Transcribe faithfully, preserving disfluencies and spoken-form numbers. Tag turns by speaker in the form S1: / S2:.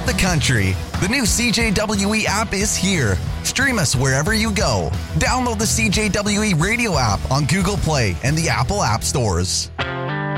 S1: the country. The new C J W E app is here. Stream us wherever you go. Download the C J W E radio app on Google Play and the Apple App Stores.